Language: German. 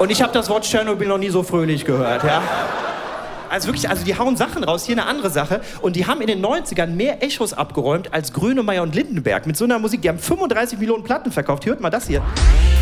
Und ich habe das Wort Tschernobyl noch nie so fröhlich gehört, ja. Also wirklich, also die hauen Sachen raus, hier eine andere Sache. Und die haben in den 90ern mehr Echos abgeräumt als Grönemeyer und Lindenberg. Mit so einer Musik, die haben 35 Millionen Platten verkauft. Hört mal das hier.